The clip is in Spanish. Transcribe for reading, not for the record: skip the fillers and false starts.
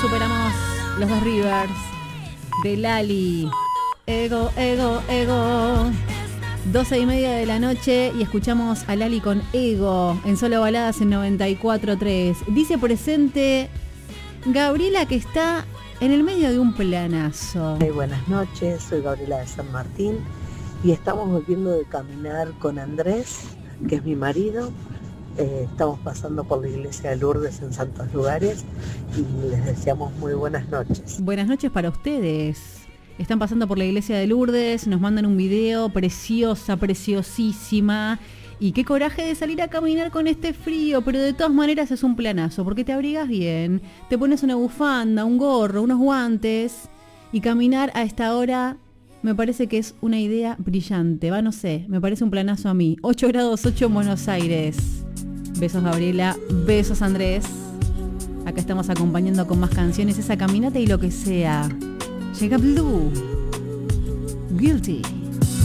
superamos los dos Rivers de Lali. Ego, ego, ego. 12:30 de la noche y escuchamos a Lali con Ego en Solo Baladas en 94.3. Dice presente Gabriela, que está en el medio de un planazo. Buenas noches, soy Gabriela de San Martín y estamos volviendo de caminar con Andrés, que es mi marido. Estamos pasando por la iglesia de Lourdes en Santos Lugares y les deseamos muy buenas noches. Buenas noches para ustedes. Están pasando por la iglesia de Lourdes, nos mandan un video preciosa, preciosísima. Y qué coraje de salir a caminar con este frío, pero de todas maneras es un planazo, porque te abrigas bien, te pones una bufanda, un gorro, unos guantes, y caminar a esta hora me parece que es una idea brillante. Va, no sé, me parece un planazo a mí. 8 grados 8 en Buenos Aires. Besos Gabriela, besos Andrés. Acá estamos acompañando con más canciones, esa caminata y lo que sea. Llega Blue, Guilty.